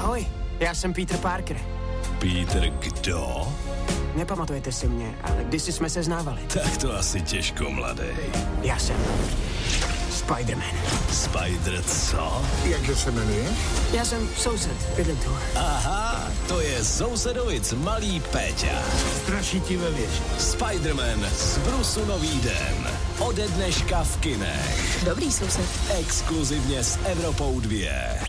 Ahoj, já jsem Peter Parker. Peter kdo? Nepamatujete si mě, ale kdysi jsme se znávali. Tak to asi těžko, mladej. Já jsem Spider-Man. Spider co? Jakže se jmenuje? Já jsem soused, bydlím tu. Aha, to je sousedovic malý Péťa. Straší ti ve věži. Spider-Man z Brusu nový den. Ode dneška v kinech. Dobrý soused. Exkluzivně s Evropou 2.